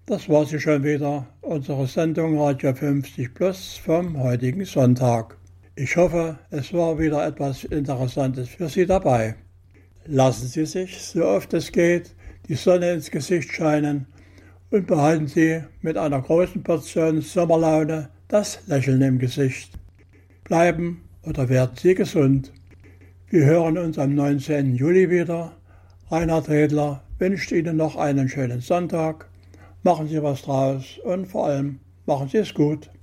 Das war sie schon wieder, unsere Sendung Radio 50 Plus vom heutigen Sonntag. Ich hoffe, es war wieder etwas Interessantes für Sie dabei. Lassen Sie sich, so oft es geht, die Sonne ins Gesicht scheinen und behalten Sie mit einer großen Portion Sommerlaune das Lächeln im Gesicht. Bleiben oder werden Sie gesund. Wir hören uns am 19. Juli wieder. Reinhard Redler wünscht Ihnen noch einen schönen Sonntag. Machen Sie was draus und vor allem machen Sie es gut.